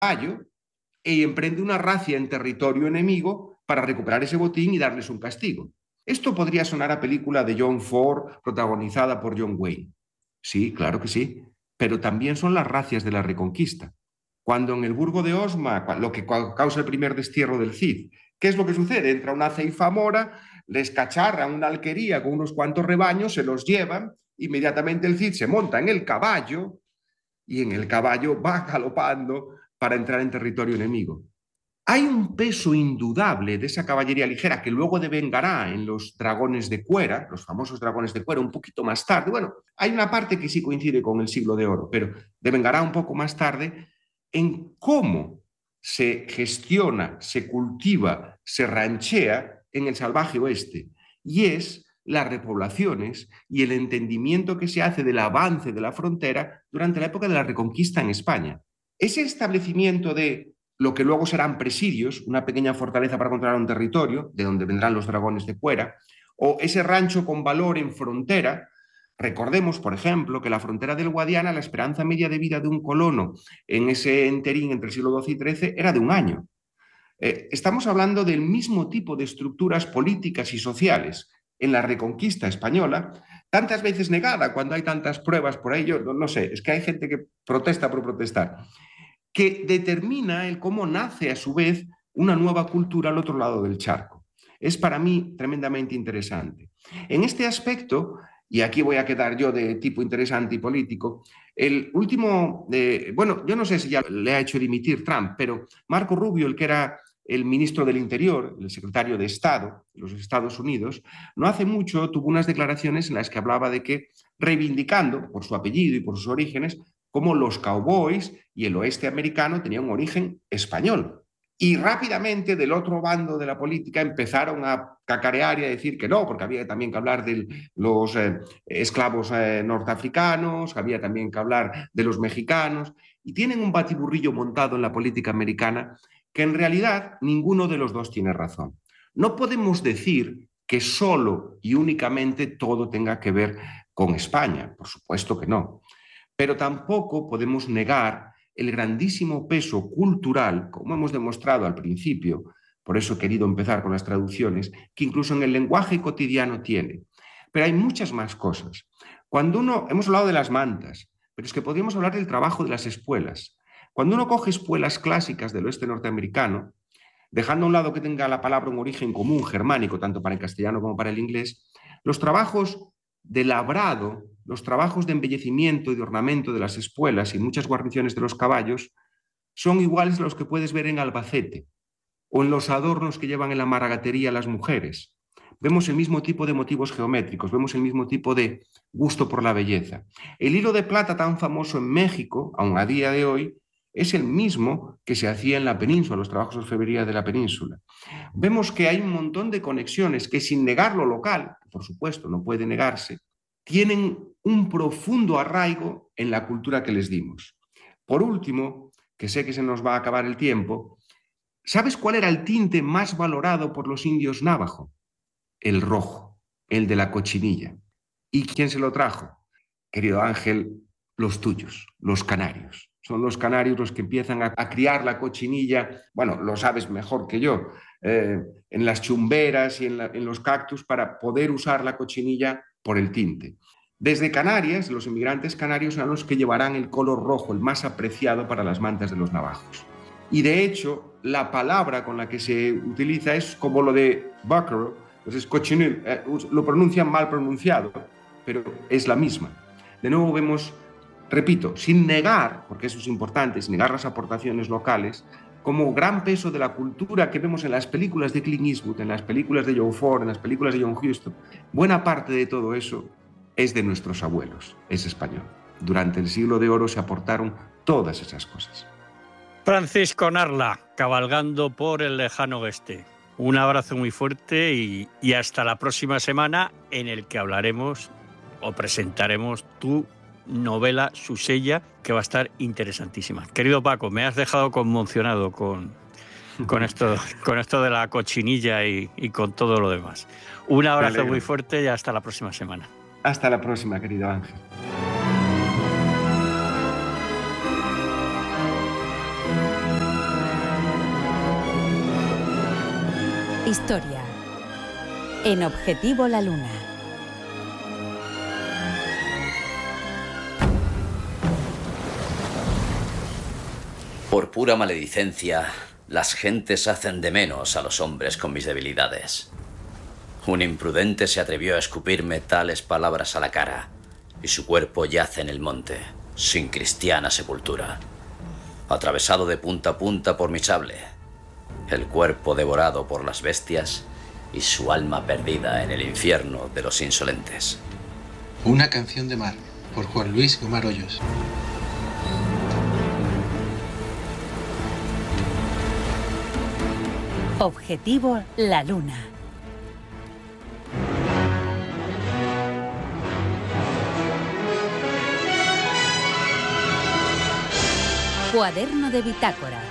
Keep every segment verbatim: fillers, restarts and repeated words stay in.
caballo e emprende una racia en territorio enemigo para recuperar ese botín y darles un castigo. Esto podría sonar a película de John Ford protagonizada por John Wayne. Sí, claro que sí, pero también son las racias de la Reconquista. Cuando en el Burgo de Osma, lo que causa el primer destierro del Cid, ¿qué es lo que sucede? Entra una ceifa mora, les cacharran una alquería con unos cuantos rebaños, se los llevan, inmediatamente el Cid se monta en el caballo y en el caballo va galopando para entrar en territorio enemigo. Hay un peso indudable de esa caballería ligera que luego devengará en los dragones de cuera, los famosos dragones de cuera, un poquito más tarde. Bueno, hay una parte que sí coincide con el siglo de oro, pero devengará un poco más tarde en cómo se gestiona, se cultiva, se ranchea en el salvaje oeste. Y es las repoblaciones y el entendimiento que se hace del avance de la frontera durante la época de la Reconquista en España. Ese establecimiento de lo que luego serán presidios, una pequeña fortaleza para controlar un territorio, de donde vendrán los dragones de cuera, o ese rancho con valor en frontera. Recordemos, por ejemplo, que la frontera del Guadiana, la esperanza media de vida de un colono en ese enterín entre el siglo doce y trece era de un año. Eh, estamos hablando del mismo tipo de estructuras políticas y sociales en la Reconquista española, tantas veces negada cuando hay tantas pruebas por ello, no, no sé, es que hay gente que protesta por protestar, que determina el cómo nace a su vez una nueva cultura al otro lado del charco. Es para mí tremendamente interesante. En este aspecto, y aquí voy a quedar yo de tipo interesante y político, el último, eh, bueno, yo no sé si ya le ha hecho dimitir Trump, pero Marco Rubio, el que era el ministro del Interior, el secretario de Estado de los Estados Unidos, no hace mucho tuvo unas declaraciones en las que hablaba de que, reivindicando por su apellido y por sus orígenes, como los cowboys y el oeste americano tenían un origen español. Y rápidamente del otro bando de la política empezaron a cacarear y a decir que no, porque había también que hablar de los eh, esclavos eh, norteafricanos, había también que hablar de los mexicanos, y tienen un batiburrillo montado en la política americana que en realidad ninguno de los dos tiene razón. No podemos decir que solo y únicamente todo tenga que ver con España, por supuesto que no. Pero tampoco podemos negar el grandísimo peso cultural, como hemos demostrado al principio, por eso he querido empezar con las traducciones, que incluso en el lenguaje cotidiano tiene. Pero hay muchas más cosas. Cuando uno, hemos hablado de las mantas, pero es que podríamos hablar del trabajo de las espuelas. Cuando uno coge espuelas clásicas del oeste norteamericano, dejando a un lado que tenga la palabra un origen común germánico, tanto para el castellano como para el inglés, los trabajos de labrado, los trabajos de embellecimiento y de ornamento de las espuelas y muchas guarniciones de los caballos son iguales a los que puedes ver en Albacete o en los adornos que llevan en la maragatería las mujeres. Vemos el mismo tipo de motivos geométricos, vemos el mismo tipo de gusto por la belleza. El hilo de plata tan famoso en México, aún a día de hoy, es el mismo que se hacía en la península, los trabajos de orfebrería de la península. Vemos que hay un montón de conexiones que, sin negar lo local, por supuesto, no puede negarse, tienen un profundo arraigo en la cultura que les dimos. Por último, que sé que se nos va a acabar el tiempo, ¿sabes cuál era el tinte más valorado por los indios navajo? El rojo, el de la cochinilla. ¿Y quién se lo trajo? Querido Ángel, los tuyos, los canarios. Son los canarios los que empiezan a, a criar la cochinilla, bueno, lo sabes mejor que yo, eh, en las chumberas y en, la, en los cactus para poder usar la cochinilla por el tinte. Desde Canarias, los inmigrantes canarios son los que llevarán el color rojo, el más apreciado para las mantas de los navajos. Y de hecho, la palabra con la que se utiliza es como lo de buckero, entonces cochinil, eh, lo pronuncian mal pronunciado, pero es la misma. De nuevo vemos, repito, sin negar, porque eso es importante, sin negar las aportaciones locales, como gran peso de la cultura que vemos en las películas de Clint Eastwood, en las películas de Joe Ford, en las películas de John Huston. Buena parte de todo eso es de nuestros abuelos, es español. Durante el siglo de oro se aportaron todas esas cosas. Francisco Narla, cabalgando por el lejano oeste. Un abrazo muy fuerte y, y hasta la próxima semana, en el que hablaremos o presentaremos tu novela Susella, que va a estar interesantísima. Querido Paco, me has dejado conmocionado con, con, esto, con esto de la cochinilla y, y con todo lo demás. Un abrazo muy fuerte y hasta la próxima semana. Hasta la próxima, querido Ángel. Historia. En Objetivo La Luna. Por pura maledicencia, las gentes hacen de menos a los hombres con mis debilidades. Un imprudente se atrevió a escupirme tales palabras a la cara, y su cuerpo yace en el monte, sin cristiana sepultura, atravesado de punta a punta por mi sable, el cuerpo devorado por las bestias y su alma perdida en el infierno de los insolentes. Una canción de mar, por Juan Luis Gomar Hoyos. Objetivo La Luna. Cuaderno de bitácora.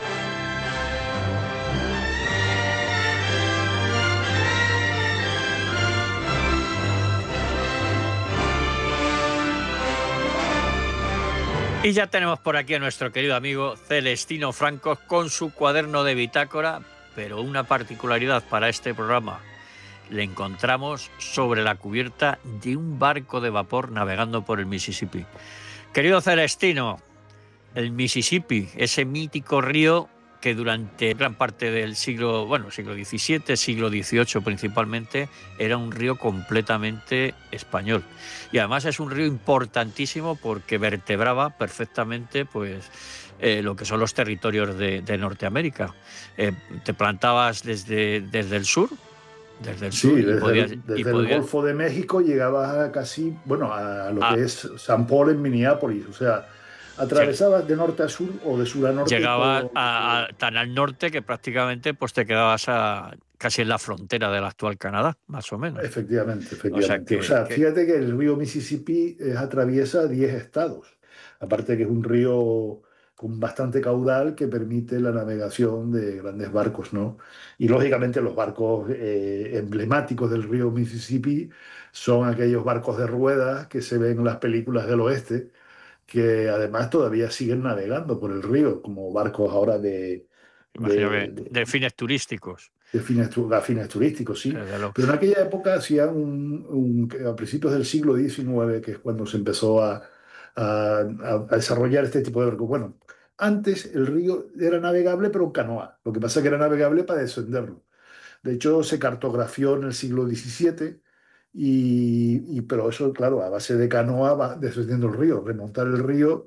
Y ya tenemos por aquí a nuestro querido amigo Celestino Franco con su cuaderno de bitácora, pero una particularidad para este programa. Le encontramos sobre la cubierta de un barco de vapor navegando por el Mississippi. Querido Celestino, el Mississippi, ese mítico río que durante gran parte del siglo, bueno, siglo diecisiete, siglo dieciocho principalmente, era un río completamente español. Y además es un río importantísimo porque vertebraba perfectamente, pues, eh, lo que son los territorios de, de Norteamérica. Eh, te plantabas desde, desde el sur, desde el Sí, sur, y desde, podías, el, desde y el podías... Golfo de México llegabas a casi, bueno, a lo Ah. que es San Paul en Minneapolis, o sea, atravesabas de norte a sur o de sur a norte. Llegabas todo- a, a- tan al norte que prácticamente pues te quedabas a, casi en la frontera del actual Canadá, más o menos. Efectivamente, efectivamente. que- O sea, que- fíjate que el río Mississippi eh, atraviesa diez estados, aparte que es un río con bastante caudal que permite la navegación de grandes barcos, ¿no? Y lógicamente los barcos eh, emblemáticos del río Mississippi son aquellos barcos de ruedas que se ven en las películas del oeste, que además todavía siguen navegando por el río, como barcos ahora de, Imagino de, que de- de fines turísticos. de fines, tu- a fines turísticos, sí. Desde luego. Pero en aquella época hacían un, un- a principios del siglo diecinueve, que es cuando se empezó a, a- a- a desarrollar este tipo de barcos. Bueno, antes el río era navegable, pero en canoa. Lo que pasa es que era navegable para descenderlo. De hecho, se cartografió en el siglo diecisiete, y, y- pero eso, claro, a base de canoa va descendiendo el río. Remontar el río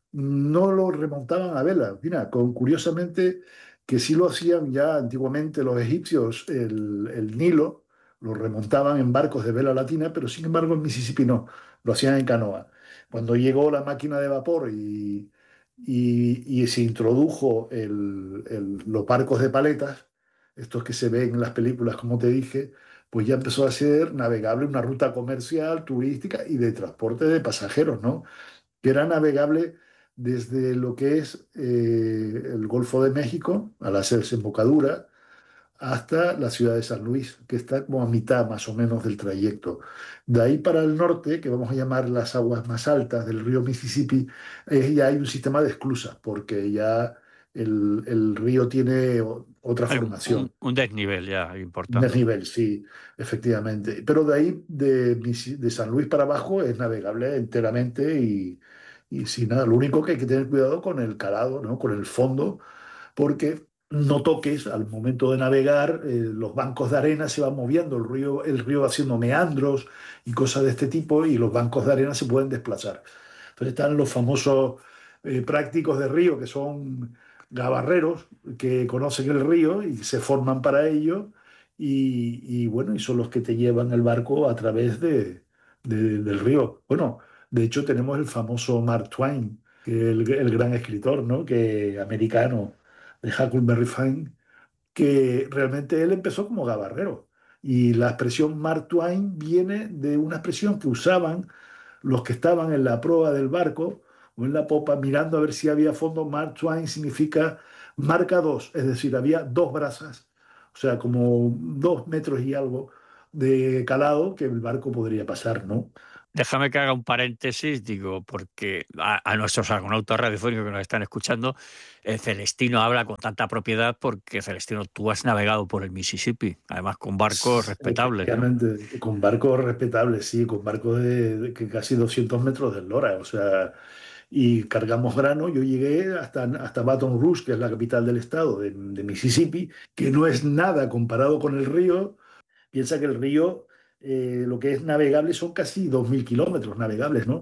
no lo remontaban a vela. Mira, con, curiosamente que sí lo hacían ya antiguamente los egipcios, el, el Nilo, lo remontaban en barcos de vela latina, pero sin embargo el Mississippi no, lo hacían en canoa. Cuando llegó la máquina de vapor y, y- y se introdujo el- el- los barcos de paletas, estos que se ven en las películas, como te dije, pues ya empezó a ser navegable una ruta comercial, turística y de transporte de pasajeros, ¿no? Que era navegable desde lo que es eh, el Golfo de México, a la desembocadura, hasta la ciudad de San Luis, que está como a mitad más o menos del trayecto. De ahí para el norte, que vamos a llamar las aguas más altas del río Mississippi, eh, ya hay un sistema de esclusas, porque ya el, el río tiene o- otra Hay un, formación. un- un desnivel ya importante. Desnivel, sí, efectivamente. Pero de ahí, de, Misi- de San Luis para abajo, es navegable enteramente y, y sin nada. Lo único que hay que tener cuidado con el calado, ¿no? Con el fondo, porque no toques al momento de navegar, eh, los bancos de arena se van moviendo, el río, el río va haciendo meandros y cosas de este tipo, y los bancos de arena se pueden desplazar. Entonces están los famosos eh, prácticos de río, que son gabarreros, que conocen el río y se forman para ello, y, y bueno, y son los que te llevan el barco a través de, de- del río. Bueno, de hecho tenemos el famoso Mark Twain, que el, el gran escritor, ¿no? Que, americano, de Huckleberry Finn, que realmente él empezó como gabarrero. Y la expresión Mark Twain viene de una expresión que usaban los que estaban en la proa del barco o en la popa mirando a ver si había fondo. Mark Twain significa marca dos, es decir, había dos brazas, o sea, como dos metros y algo de calado que el barco podría pasar, ¿no? Déjame que haga un paréntesis, digo, porque a, a nuestros argonautas radiofónicos que nos están escuchando, eh, Celestino habla con tanta propiedad porque, Celestino, tú has navegado por el Mississippi, además con barcos respetables, ¿no? Efectivamente, con barcos respetables, sí, con barcos de, de que casi doscientos metros de eslora, o sea, y cargamos grano. Yo llegué hasta, hasta Baton Rouge, que es la capital del estado de, de Mississippi, que no es nada comparado con el río. Piensa que el río, eh, lo que es navegable, son casi dos mil kilómetros navegables, ¿no?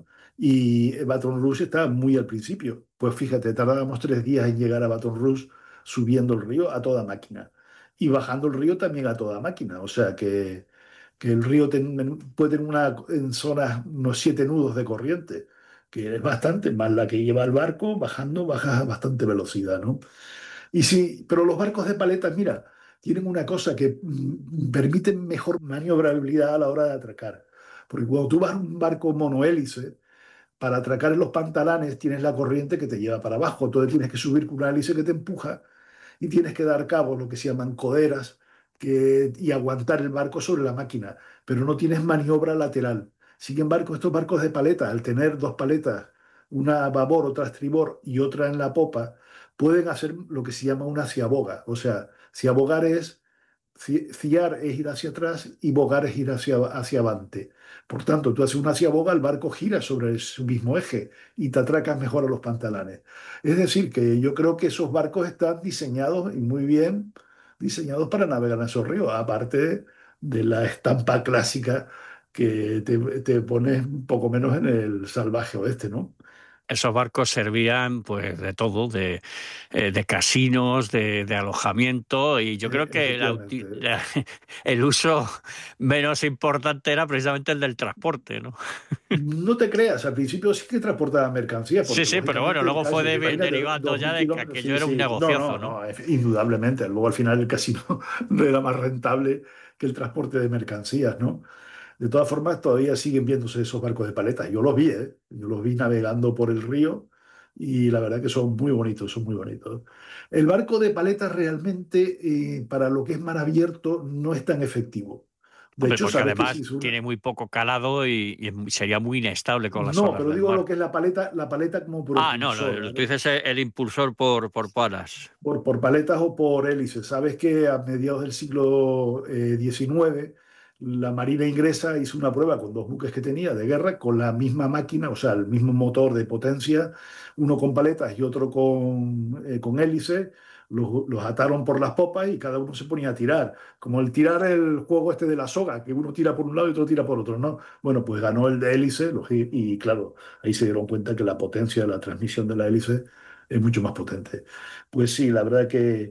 Y Baton Rouge está muy al principio. Pues fíjate, tardábamos tres días en llegar a Baton Rouge subiendo el río a toda máquina y bajando el río también a toda máquina. O sea que, que el río ten- puede tener una, en zonas unos siete nudos de corriente, que es bastante, más la que lleva el barco, bajando, baja a bastante velocidad, ¿no? Y sí, pero los barcos de paletas, mira, tienen una cosa que mm, permiten mejor maniobrabilidad a la hora de atracar. Porque cuando tú vas en un barco monohélice, para atracar en los pantalanes tienes la corriente que te lleva para abajo. Entonces tienes que subir con una hélice que te empuja y tienes que dar cabo, lo que se llaman coderas, que, y aguantar el barco sobre la máquina, pero no tienes maniobra lateral. Sin embargo, estos barcos de paleta, al tener dos paletas, una a babor, otra a estribor y otra en la popa, pueden hacer lo que se llama una ciaboga. O sea, ciabogar es, ci- ciar es ir hacia atrás y bogar es ir hacia, hacia adelante. Por tanto, tú haces una ciaboga, el barco gira sobre su mismo eje y te atracas mejor a los pantalanes. Es decir, que yo creo que esos barcos están diseñados y muy bien diseñados para navegar en esos ríos, aparte de la estampa clásica que te, te pones un poco menos en el salvaje oeste, ¿no? Esos barcos servían pues de todo, de, eh, de casinos, de, de alojamiento, y yo E- creo que la uti- Efectivamente. la- el uso menos importante era precisamente el del transporte, ¿no? No te creas, al principio sí que transportaba mercancías, Sí, porque sí, pero bueno, lógicamente el luego fue casino, de- imagínate, derivando dos ya mil de que kilómetros, aquello sí, era un sí, no, negociazo, no, ¿no? no, es- indudablemente. Luego al final el casino no era más rentable que el transporte de mercancías, ¿no? De todas formas, todavía siguen viéndose esos barcos de paletas. Yo los vi, ¿eh? Yo los vi navegando por el río y la verdad que son muy bonitos, son muy bonitos. El barco de paletas realmente, eh, para lo que es mar abierto, no es tan efectivo. De Hombre, hecho, porque sabes que si además es una... tiene muy poco calado y, y es muy- sería muy inestable con las No, olas pero del digo lo mar. que es la paleta, la paleta como Ah, no, lo- propulsor, lo- tú ¿vale? dices el, el impulsor por, por palas. Por, por paletas o por hélices. Sabes que a mediados del siglo eh, diecinueve la Marina inglesa hizo una prueba con dos buques que tenía de guerra con la misma máquina, o sea, el mismo motor de potencia, uno con paletas y otro con, eh, con hélice. Los, los ataron por las popas y cada uno se ponía a tirar. Como el tirar el juego este de la soga, que uno tira por un lado y otro tira por otro, ¿no? Bueno, pues ganó el de hélice los- y, y claro, ahí se dieron cuenta que la potencia de la transmisión de la hélice es mucho más potente. Pues sí, la verdad que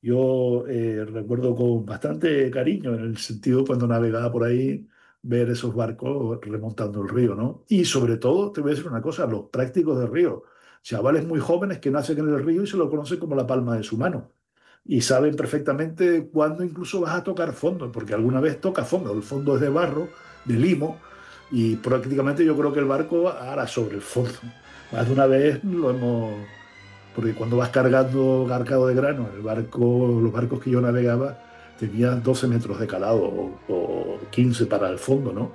yo eh, recuerdo con bastante cariño en el sentido cuando navegaba por ahí ver esos barcos remontando el río, ¿no? Y sobre todo, te voy a decir una cosa, los prácticos del río, chavales muy jóvenes que nacen en el río y se lo conocen como la palma de su mano. Y saben perfectamente cuándo incluso vas a tocar fondo, porque alguna vez toca fondo, el fondo es de barro, de limo, y prácticamente yo creo que el barco hará sobre el fondo. Más de una vez lo hemos, porque cuando vas cargando cargado de grano, el barco, los barcos que yo navegaba tenían doce metros de calado o, o quince para el fondo, ¿no?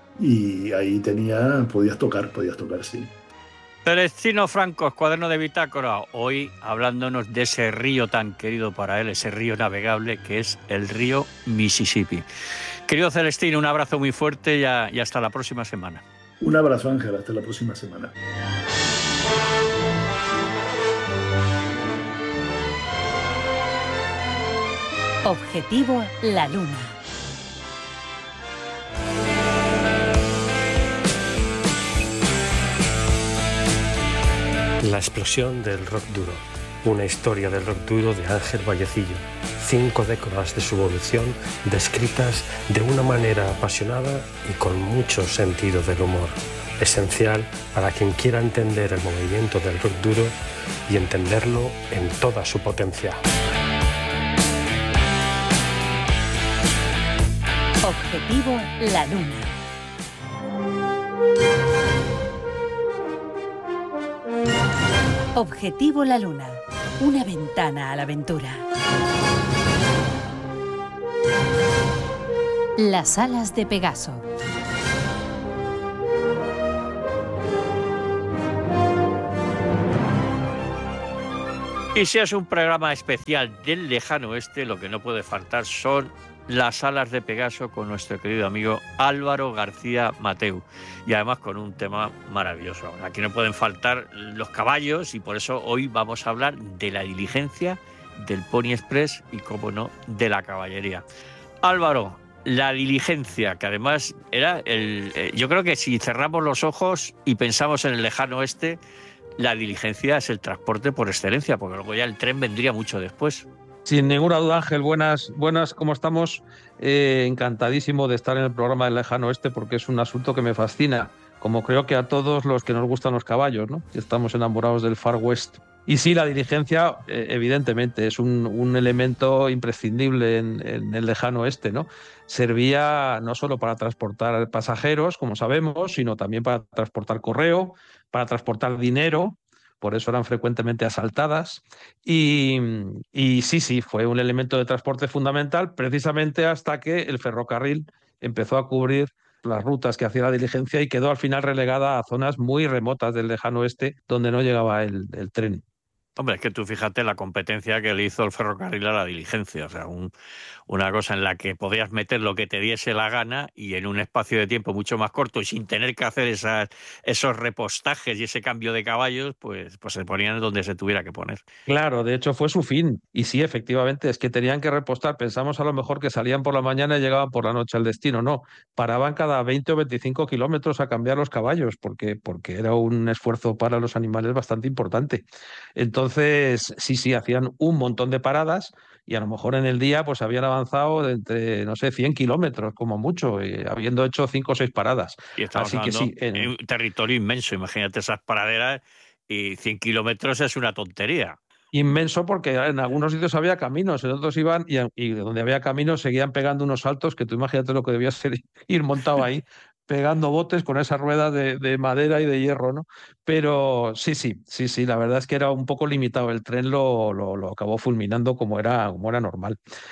Y ahí tenía, podías tocar, podías tocar, sí. Celestino Franco, Cuaderno de Bitácora, hoy hablándonos de ese río tan querido para él, ese río navegable que es el río Mississippi. Querido Celestino, un abrazo muy fuerte y, a, y hasta la próxima semana. Un abrazo, Ángel, hasta la próxima semana. Objetivo La Luna. La explosión del rock duro. Una historia del rock duro de Ángel Vallecillo. Cinco décadas de su evolución descritas de una manera apasionada y con mucho sentido del humor. Esencial para quien quiera entender el movimiento del rock duro y entenderlo en toda su potencia. Objetivo La Luna. Objetivo La Luna. Una ventana a la aventura. Las alas de Pegaso. Y si es un programa especial del lejano oeste, lo que no puede faltar son las alas de Pegaso con nuestro querido amigo Álvaro García Mateu. Y además con un tema maravilloso. Aquí no pueden faltar los caballos y por eso hoy vamos a hablar de la diligencia, del Pony Express y, cómo no, de la caballería. Álvaro, la diligencia, que además era el... Eh, yo creo que si cerramos los ojos y pensamos en el lejano oeste, la diligencia es el transporte por excelencia, porque luego ya el tren vendría mucho después. Sin ninguna duda, Ángel, buenas, buenas, ¿cómo estamos? Eh, encantadísimo de estar en el programa del lejano oeste porque es un asunto que me fascina, como creo que a todos los que nos gustan los caballos, ¿no? Estamos enamorados del Far West. Y sí, la diligencia, eh, evidentemente, es un, un elemento imprescindible en, en el lejano oeste, ¿no? Servía no solo para transportar pasajeros, como sabemos, sino también para transportar correo, para transportar dinero. Por eso eran frecuentemente asaltadas. Y, y sí, sí, fue un elemento de transporte fundamental precisamente hasta que el ferrocarril empezó a cubrir las rutas que hacía la diligencia y quedó al final relegada a zonas muy remotas del lejano oeste donde no llegaba el, el tren. Hombre, es que tú fíjate la competencia que le hizo el ferrocarril a la diligencia, o sea, un, una cosa en la que podías meter lo que te diese la gana y en un espacio de tiempo mucho más corto y sin tener que hacer esas, esos repostajes y ese cambio de caballos, pues, pues se ponían donde se tuviera que poner. Claro, de hecho fue su fin. Y sí, efectivamente, es que tenían que repostar. Pensamos a lo mejor que salían por la mañana y llegaban por la noche al destino. No, paraban cada veinte o veinticinco kilómetros a cambiar los caballos porque, porque era un esfuerzo para los animales bastante importante. Entonces, Entonces, sí, sí, hacían un montón de paradas y a lo mejor en el día pues habían avanzado de entre, no sé, cien kilómetros como mucho, eh, habiendo hecho cinco o seis paradas. Y estamos Así que hablando sí. En... en un territorio inmenso, imagínate esas paraderas y cien kilómetros es una tontería. Inmenso porque en algunos sitios había caminos, en otros iban y, y donde había caminos seguían pegando unos saltos que tú imagínate lo que debía ser ir montado ahí. Pegando botes con esa rueda de, de madera y de hierro, ¿no? Pero sí, sí, sí, sí, la verdad es que era un poco limitado. El tren lo, lo, lo acabó fulminando como era, como era normal.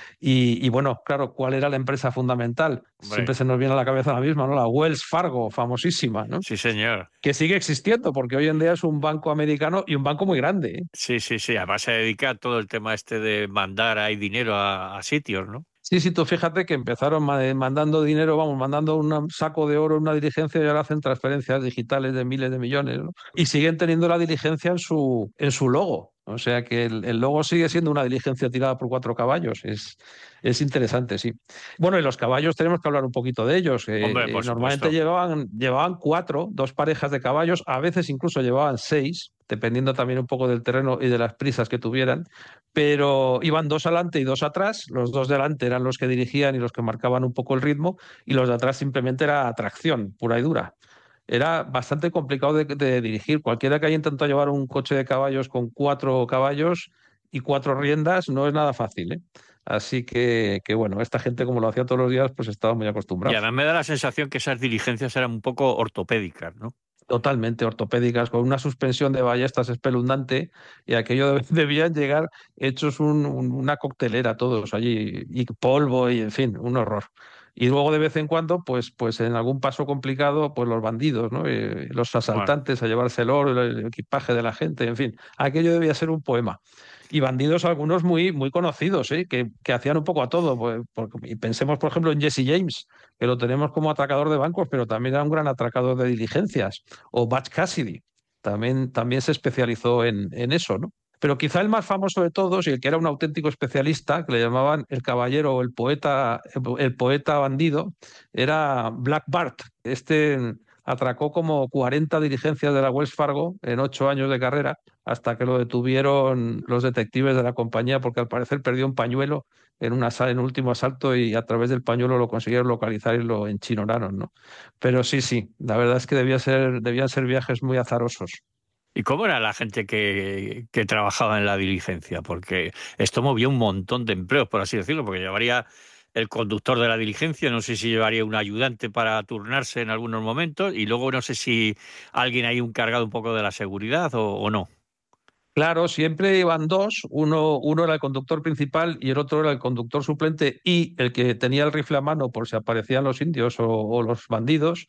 Y, y bueno, claro, ¿cuál era la empresa fundamental? Hombre. Siempre se nos viene a la cabeza la misma, ¿no? La Wells Fargo, famosísima, ¿no? Sí, señor. Que sigue existiendo, porque hoy en día es un banco americano y un banco muy grande, ¿eh? Sí, sí, sí. Además se dedica a todo el tema este de mandar ahí dinero a, a sitios, ¿no? Sí, sí, tú fíjate que empezaron mandando dinero, vamos, mandando un saco de oro en una diligencia y ahora hacen transferencias digitales de miles de millones, ¿no? Y siguen teniendo la diligencia en su, en su logo. O sea que el, el logo sigue siendo una diligencia tirada por cuatro caballos. Es, es interesante, sí. Bueno, y los caballos tenemos que hablar un poquito de ellos. Hombre, eh, por normalmente llevaban, llevaban cuatro, dos parejas de caballos, a veces incluso llevaban seis, dependiendo también un poco del terreno y de las prisas que tuvieran, pero iban dos adelante y dos atrás. Los dos delante eran los que dirigían y los que marcaban un poco el ritmo, y los de atrás simplemente era tracción pura y dura. Era bastante complicado de, de dirigir. Cualquiera que haya intentado llevar un coche de caballos con cuatro caballos y cuatro riendas no es nada fácil, ¿eh? Así que, que, bueno, esta gente, como lo hacía todos los días, pues estaba muy acostumbrada. Y además me da la sensación que esas diligencias eran un poco ortopédicas, ¿no? Totalmente ortopédicas, con una suspensión de ballestas espeluznante, y aquello de, debían llegar hechos un, un, una coctelera todos allí, y polvo, y en fin, un horror. Y luego de vez en cuando, pues, pues en algún paso complicado, pues los bandidos, ¿no? Eh, los asaltantes bueno. a llevarse el oro, el equipaje de la gente, en fin, aquello debía ser un poema. Y bandidos algunos muy, muy conocidos, ¿eh? que, que hacían un poco a todo. Pues, porque, y pensemos, por ejemplo, en Jesse James, que lo tenemos como atracador de bancos, pero también era un gran atracador de diligencias. O Butch Cassidy, también, también se especializó en, en eso, ¿no? Pero quizá el más famoso de todos, y el que era un auténtico especialista, que le llamaban el caballero o el poeta, el poeta bandido, era Black Bart. Este atracó como cuarenta diligencias de la Wells Fargo en ocho años de carrera, hasta que lo detuvieron los detectives de la compañía, porque al parecer perdió un pañuelo en, una, en un último asalto y a través del pañuelo lo consiguieron localizar y lo enchinoraron, ¿no? Pero sí, sí, la verdad es que debía ser, debían ser viajes muy azarosos. ¿Y cómo era la gente que, que trabajaba en la diligencia? Porque esto movía un montón de empleos, por así decirlo, porque llevaría el conductor de la diligencia, no sé si llevaría un ayudante para turnarse en algunos momentos, y luego no sé si alguien ahí encargado un poco de la seguridad o, o no. Claro, siempre iban dos, uno, uno era el conductor principal y el otro era el conductor suplente y el que tenía el rifle a mano por si aparecían los indios o, o los bandidos.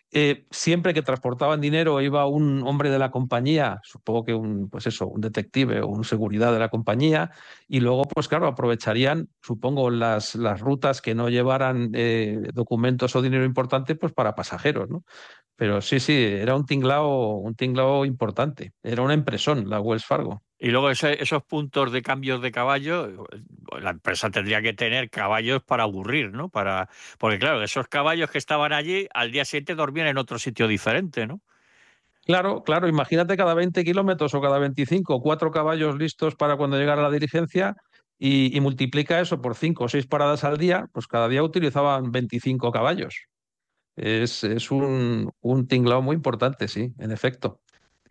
Eh, siempre que transportaban dinero iba un hombre de la compañía, supongo que un, pues eso, un detective o un seguridad de la compañía, y luego, pues claro, aprovecharían, supongo, las, las rutas que no llevaran eh, documentos o dinero importante, pues para pasajeros, ¿no? Pero sí, sí, era un tinglao, un tinglao importante. Era una empresón, la Wells Fargo. Y luego ese- esos puntos de cambios de caballo, la empresa tendría que tener caballos para aburrir, ¿no? Para, porque claro, esos caballos que estaban allí, al día siguiente dormían en otro sitio diferente, ¿no? Claro, claro, imagínate cada veinte kilómetros o cada veinticinco, cuatro caballos listos para cuando llegara la diligencia y, y multiplica eso por cinco o seis paradas al día, pues cada día utilizaban veinticinco caballos. Es, es un, un tinglao muy importante, sí, en efecto.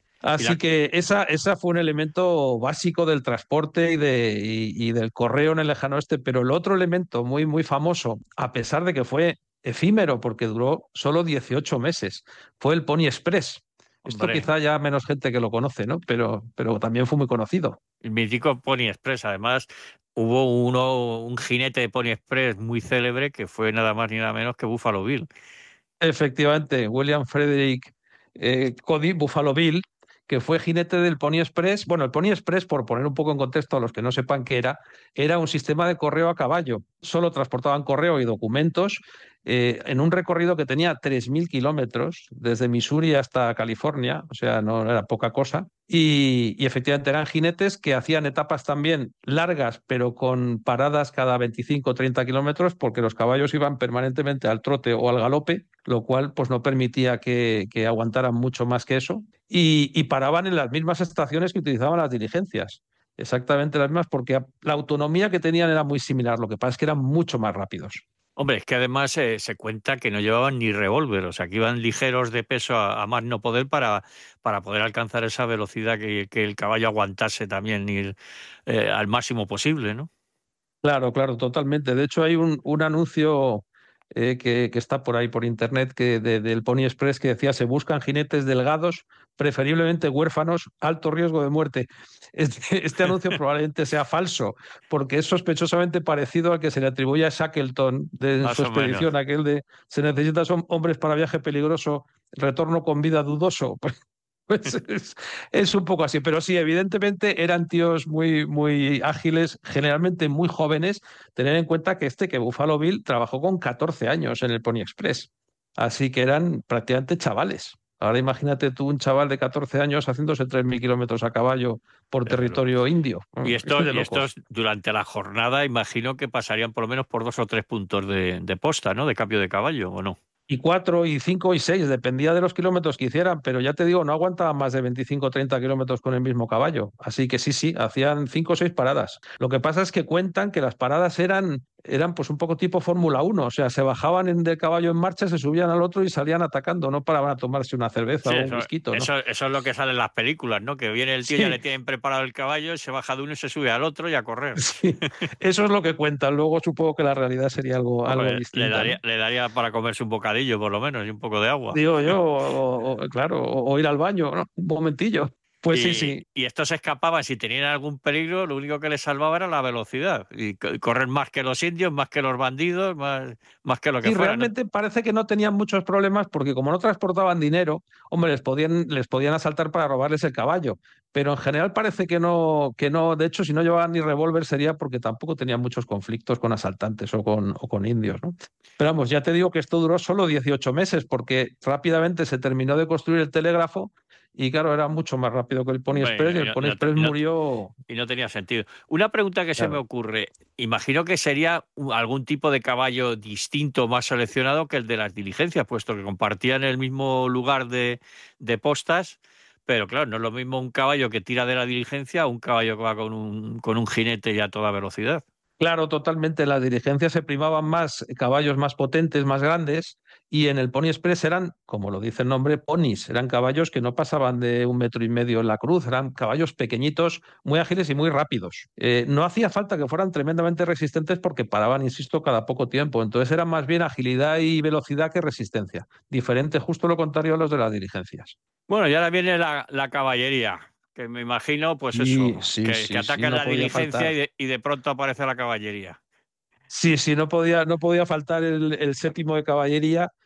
Y la, Así que esa, esa fue un elemento básico del transporte y, de, y, y del correo en el lejano oeste, pero el otro elemento muy, muy famoso, a pesar de que fue efímero porque duró solo dieciocho meses, fue el Pony Express. Esto hombre, quizá ya menos gente que lo conoce, ¿no? Pero, pero también fue muy conocido. el mítico Pony Express, además, hubo uno, un jinete de Pony Express muy célebre que fue nada más ni nada menos que Buffalo Bill. Efectivamente, William Frederick eh, Cody Buffalo Bill, que fue jinete del Pony Express. Bueno, el Pony Express, por poner un poco en contexto a los que no sepan qué era, era un sistema de correo a caballo. Solo transportaban correo y documentos eh, en un recorrido que tenía tres mil kilómetros, desde Missouri hasta California, o sea, no era poca cosa. Y, y efectivamente eran jinetes que hacían etapas también largas, pero con paradas cada veinticinco o treinta kilómetros, porque los caballos iban permanentemente al trote o al galope, lo cual pues no permitía que, que aguantaran mucho más que eso. Y, y paraban en las mismas estaciones que utilizaban las diligencias. Exactamente las mismas, porque la autonomía que tenían era muy similar. Lo que pasa es que eran mucho más rápidos. Hombre, es que además eh, se cuenta que no llevaban ni revólver, o sea, que iban ligeros de peso a, a más no poder para, para poder alcanzar esa velocidad que, que el caballo aguantase también ir eh, al máximo posible, ¿no? Claro, claro, totalmente. De hecho, hay un, un anuncio eh, que, que está por ahí por internet que de- del Pony Express que decía: se buscan jinetes delgados, preferiblemente huérfanos, alto riesgo de muerte. Este, este anuncio probablemente sea falso, porque es sospechosamente parecido al que se le atribuye a Shackleton de en su Más o menos. expedición, aquel de se necesitan son hombres para viaje peligroso, retorno con vida dudoso. Pues es, es un poco así, pero sí, evidentemente eran tíos muy, muy ágiles, generalmente muy jóvenes. Tener en cuenta que este, que Buffalo Bill, trabajó con catorce años en el Pony Express, así que eran prácticamente chavales. Ahora imagínate tú un chaval de catorce años haciéndose tres mil kilómetros a caballo por Desde luego. territorio indio. Y Es estos, de y locos. estos durante la jornada imagino que pasarían por lo menos por dos o tres puntos de, de posta, ¿no? De cambio de caballo, ¿o no? Y cuatro, y cinco, y seis, dependía de los kilómetros que hicieran, pero ya te digo, no aguantaban más de veinticinco o treinta kilómetros con el mismo caballo. Así que sí, sí, hacían cinco o seis paradas. Lo que pasa es que cuentan que las paradas eran, eran pues un poco tipo Fórmula uno, o sea, se bajaban en- del caballo en marcha, se subían al otro y salían atacando, no paraban a tomarse una cerveza Sí, o un eso, whisky, ¿no? eso, eso es lo que sale en las películas, ¿no? Que viene el tío, ya le Sí, tienen preparado el caballo, se baja de uno y se sube al otro y a correr. sí, eso es lo que cuentan. Luego supongo que la realidad sería algo, algo Hombre, le distinta, daría, ¿no? le daría para comerse un bocadillo, por lo menos, y un poco de agua. Digo yo, o- o- claro, o, o ir al baño, ¿no? Un momentillo. Pues sí, Y, sí. y estos se escapaban, si tenían algún peligro, lo único que les salvaba era la velocidad. Y, co- y correr más que los indios, más que los bandidos, más, más que lo que Sí, fuera, ¿no? realmente parece que no tenían muchos problemas porque como no transportaban dinero, hombre, les podían, les podían asaltar para robarles el caballo. Pero en general parece que no, que no, de hecho, si no llevaban ni revólver sería porque tampoco tenían muchos conflictos con asaltantes o con, o con indios, ¿no? Pero vamos, ya te digo que esto duró solo dieciocho meses porque rápidamente se terminó de construir el telégrafo y claro, era mucho más rápido que el Pony Hombre, Express y y el no, Pony y no te- Express y no- murió, y no tenía sentido. Una pregunta que se me claro. ocurre, imagino que sería u- algún tipo de caballo distinto, más seleccionado que el de las diligencias, puesto que compartían el mismo lugar de, de postas, pero claro, no es lo mismo un caballo que tira de la diligencia a un caballo que va con un, con un jinete y a toda velocidad. Claro, totalmente. En la diligencia se primaban más caballos más potentes, más grandes, y en el Pony Express eran, como lo dice el nombre, ponis. Eran caballos que no pasaban de un metro y medio en la cruz, eran caballos pequeñitos, muy ágiles y muy rápidos. Eh, no hacía falta que fueran tremendamente resistentes porque paraban, insisto, cada poco tiempo. Entonces eran más bien agilidad y velocidad que resistencia. Diferente, justo lo contrario a los de las diligencias. Bueno, y ahora viene la, la caballería, que me imagino, pues Sí, eso, sí, que, que sí, sí, atacan no la podía diligencia faltar. y de, y de pronto aparece la caballería. Sí, sí, no podía, no podía faltar el, el séptimo de caballería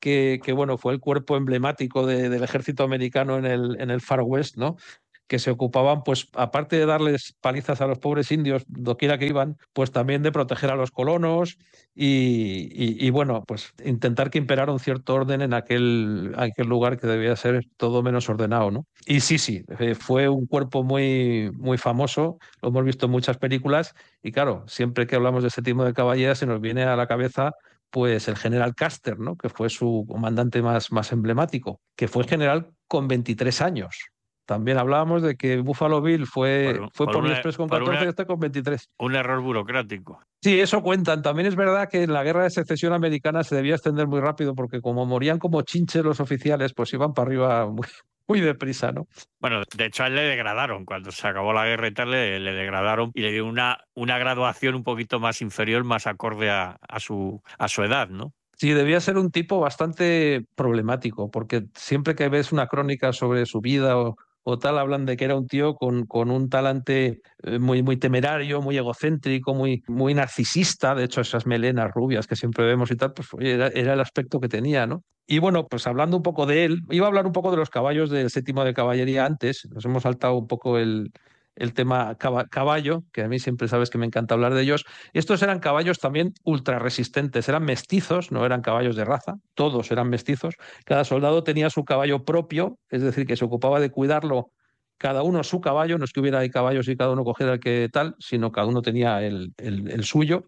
que, que bueno, fue el cuerpo emblemático de, del ejército americano en el, en el Far West, ¿no? Que se ocupaban, pues, aparte de darles palizas a los pobres indios, doquiera que iban, pues también de proteger a los colonos y, y, y bueno, pues intentar que imperara un cierto orden en aquel, aquel lugar que debía ser todo menos ordenado, ¿no? Y sí, sí, eh, fue un cuerpo muy, muy famoso, lo hemos visto en muchas películas y claro, siempre que hablamos de ese tipo de caballería se nos viene a la cabeza pues el general Custer, ¿no? Que fue su comandante más, más emblemático, que fue general con veintitrés años. También hablábamos de que Buffalo Bill fue Por, fue por Pony una, Express con por catorce una, y este con veintitrés. un error burocrático. Sí, eso cuentan. También es verdad que en la guerra de secesión americana se debía extender muy rápido porque como morían como chinches los oficiales, pues iban para arriba muy, muy deprisa, ¿no? Bueno, de hecho a él le degradaron. Cuando se acabó la guerra y tal, le, le degradaron y le dio una, una graduación un poquito más inferior, más acorde a, a, su, a su edad, ¿no? Sí, debía ser un tipo bastante problemático, porque siempre que ves una crónica sobre su vida o, o tal, hablan de que era un tío con, con un talante eh, muy, muy temerario, muy egocéntrico, muy, muy narcisista. De hecho, esas melenas rubias que siempre vemos y tal, pues oye, era, era el aspecto que tenía, ¿no? Y bueno, pues hablando un poco de él, iba a hablar un poco de los caballos del séptimo de caballería antes, nos hemos saltado un poco el, el tema caba- caballo, que a mí siempre sabes que me encanta hablar de ellos. Estos eran caballos también ultra resistentes, eran mestizos, no eran caballos de raza, todos eran mestizos. Cada soldado tenía su caballo propio, es decir, que se ocupaba de cuidarlo cada uno su caballo, no es que hubiera ahí caballos y cada uno cogiera el que tal, sino cada uno tenía el, el- el suyo.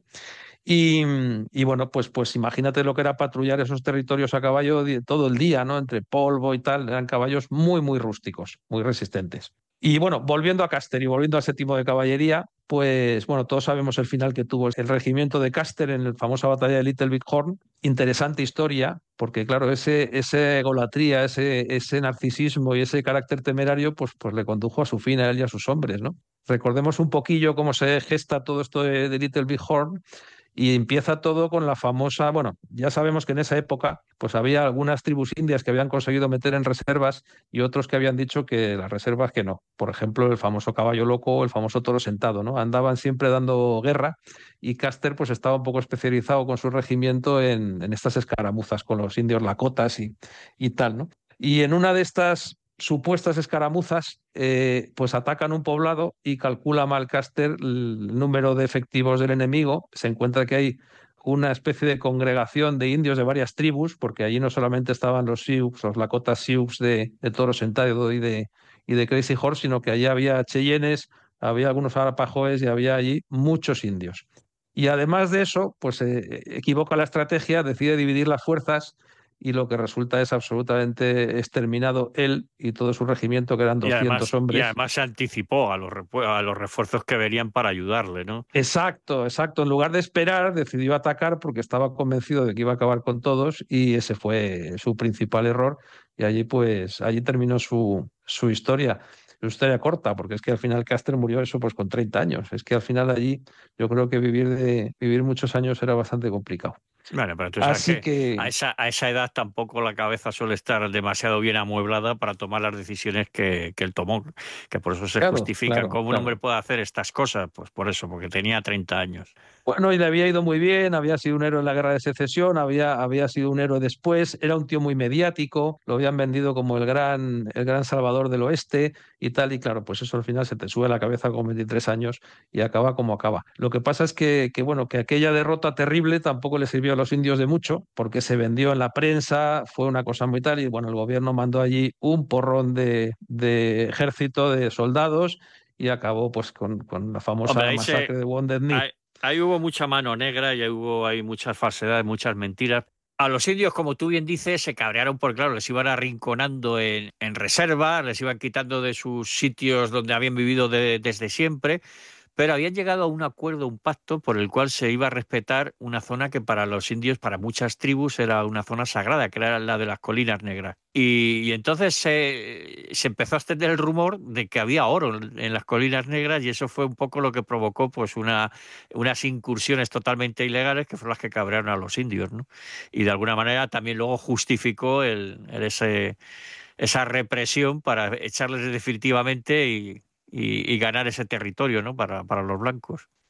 Y, y bueno, pues, pues imagínate lo que era patrullar esos territorios a caballo di- todo el día, ¿no? Entre polvo y tal, eran caballos muy, muy rústicos, muy resistentes. Y bueno, volviendo a Custer y volviendo a ese tipo de caballería, pues bueno, todos sabemos el final que tuvo el regimiento de Custer en la famosa batalla de Little Big Horn. Interesante historia, porque claro, ese, ese egolatría, ese, ese narcisismo y ese carácter temerario, pues, pues le condujo a su fin a él y a sus hombres, ¿no? Recordemos un poquillo cómo se gesta todo esto de, de Little Big Horn y empieza todo con la famosa, bueno, ya sabemos que en esa época pues había algunas tribus indias que habían conseguido meter en reservas y otros que habían dicho que las reservas que no. Por ejemplo, el famoso caballo loco o el famoso toro sentado, ¿no? Andaban siempre dando guerra y Custer pues estaba un poco especializado con su regimiento en, en estas escaramuzas con los indios lakotas y, y tal, ¿no? Y en una de estas supuestas escaramuzas, eh, pues atacan un poblado y calcula mal Custer el número de efectivos del enemigo. Se encuentra que hay una especie de congregación de indios de varias tribus, porque allí no solamente estaban los Sioux, los Lakota Sioux de, de Toro Sentado y de, y de Crazy Horse, sino que allí había Cheyennes, había algunos arapahoes y había allí muchos indios. Y además de eso, pues eh, equivoca la estrategia, decide dividir las fuerzas y lo que resulta es absolutamente exterminado él y todo su regimiento, que eran Y doscientos además, y hombres. además se anticipó a los, repu- a los refuerzos que venían para ayudarle, ¿no? Exacto, exacto. En lugar de esperar, decidió atacar porque estaba convencido de que iba a acabar con todos y ese fue su principal error. Y allí, pues, allí terminó su, su historia. Su historia corta, porque es que al final Custer murió eso pues con treinta años. Es que al final allí yo creo que vivir de vivir muchos años era bastante complicado. Bueno, pero tú sabes Así que que, a esa, a esa edad tampoco la cabeza suele estar demasiado bien amueblada para tomar las decisiones que, que él tomó, que por eso se claro, justifican. claro, ¿Cómo un hombre claro. puede hacer estas cosas? Pues por eso, porque tenía treinta años. Bueno, y le había ido muy bien, había sido un héroe en la guerra de secesión, había, había sido un héroe después, era un tío muy mediático, lo habían vendido como el gran, el gran salvador del oeste y tal, y claro, pues eso al final se te sube a la cabeza con veintitrés años y acaba como acaba. Lo que pasa es que, que, bueno, que aquella derrota terrible tampoco le sirvió a los indios de mucho, porque se vendió en la prensa, fue una cosa muy tal, y bueno, el gobierno mandó allí un porrón de, de ejército, de soldados, y acabó pues con, con la Hombre, famosa ahí se, masacre de Wounded Knee. ahí, ahí hubo mucha mano negra y ahí hubo hay muchas falsedades, muchas mentiras. A los indios, como tú bien dices, se cabrearon porque, claro, les iban arrinconando en, en reserva, les iban quitando de sus sitios donde habían vivido de- desde siempre, pero habían llegado a un acuerdo, un pacto por el cual se iba a respetar una zona que para los indios, para muchas tribus, era una zona sagrada, que era la de las Colinas Negras. Y, y entonces se, se empezó a extender el rumor de que había oro en, en las Colinas Negras y eso fue un poco lo que provocó pues una, unas incursiones totalmente ilegales que fueron las que cabrearon a los indios, ¿no? Y de alguna manera también luego justificó el, el ese, esa represión para echarles definitivamente y, y, y ganar ese territorio, ¿no? Para, para los blancos.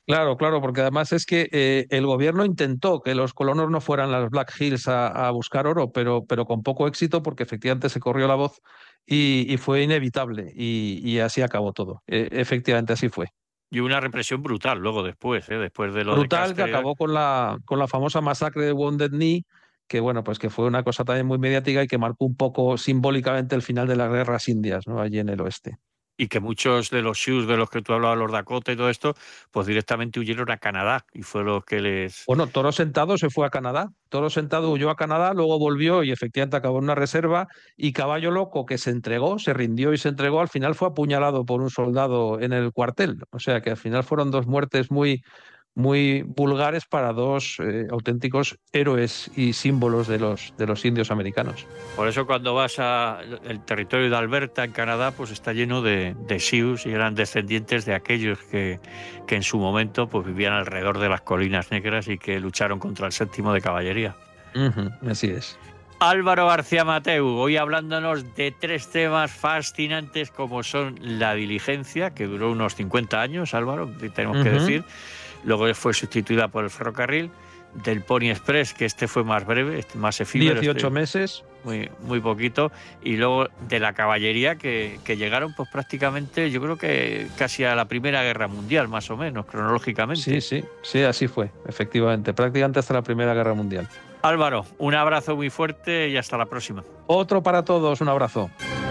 Claro, claro, porque además es que eh, el gobierno intentó que los colonos no fueran a las Black Hills a, a buscar oro, pero, pero con poco éxito porque efectivamente se corrió la voz y, y fue inevitable y, y así acabó todo. E- efectivamente así fue. Y una represión brutal luego después, ¿eh? Después de lo de Brutal, que Castro. acabó con la, con la famosa masacre de Wounded Knee, que bueno, pues que fue una cosa también muy mediática y que marcó un poco simbólicamente el final de las guerras indias, ¿no? Allí en el oeste. Y que muchos de los Sioux de los que tú hablabas, los Dakota y todo esto, pues directamente huyeron a Canadá y fue lo que les... Bueno, Toro Sentado se fue a Canadá. Toro Sentado huyó a Canadá, luego volvió y efectivamente acabó en una reserva. Y Caballo Loco, que se entregó, se rindió y se entregó, al final fue apuñalado por un soldado en el cuartel. O sea que al final fueron dos muertes muy, muy vulgares para dos eh, auténticos héroes y símbolos de los, de los indios americanos. Por eso cuando vas al territorio de Alberta, en Canadá, pues está lleno de, de Sioux y eran descendientes de aquellos que, que en su momento pues vivían alrededor de las colinas negras y que lucharon contra el séptimo de caballería. Uh-huh, así es. Álvaro García Mateu, hoy hablándonos de tres temas fascinantes como son la diligencia, que duró unos cincuenta años, Álvaro, tenemos uh-huh. que decir, luego fue sustituida por el ferrocarril, del Pony Express, que este fue más breve, este más efímero. dieciocho este, meses. Muy, muy poquito, y luego de la caballería que, que llegaron pues prácticamente, yo creo que casi a la Primera Guerra Mundial, más o menos, cronológicamente. Sí, sí, sí, así fue, efectivamente, prácticamente hasta la Primera Guerra Mundial. Álvaro, un abrazo muy fuerte y hasta la próxima. Otro para todos, un abrazo.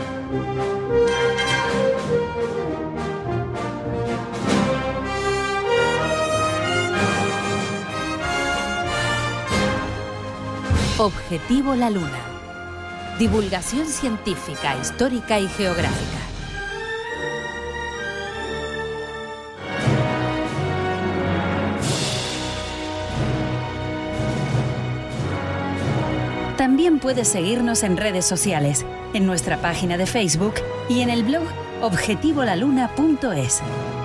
Objetivo La Luna. Divulgación científica, histórica y geográfica. También puedes seguirnos en redes sociales, en nuestra página de Facebook y en el blog objetivo la luna punto es.